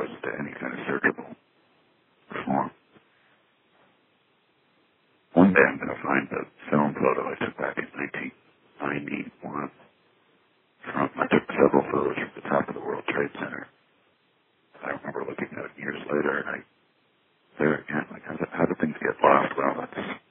opposed to any kind of searchable form. One day I'm going to find the film photo I took back in 1991. I took several photos from the top of the World Trade Center. I remember looking at it years later, and there again, like, how do things get lost? Well, that's